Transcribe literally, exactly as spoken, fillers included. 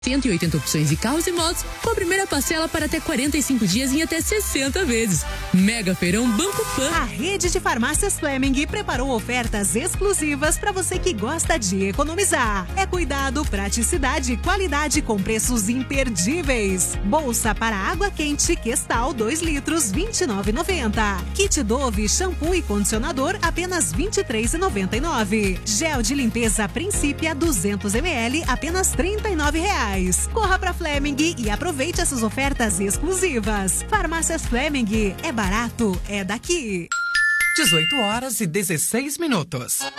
cento e oitenta opções de carros e motos, com a primeira parcela para até quarenta e cinco dias em até sessenta vezes. Mega Feirão Banco Pan. A rede de farmácias Fleming preparou ofertas exclusivas para você que gosta de economizar. É cuidado, praticidade e qualidade com preços imperdíveis. Bolsa para água quente Questal dois litros, vinte e nove reais e noventa centavos. Kit Dove, shampoo e condicionador, apenas vinte e três reais e noventa e nove centavos. Gel de limpeza Principia duzentos mililitros, apenas trinta e nove reais. Corra pra Fleming e aproveite essas ofertas exclusivas. Farmácias Fleming, é barato, é daqui. dezoito horas e dezesseis minutos.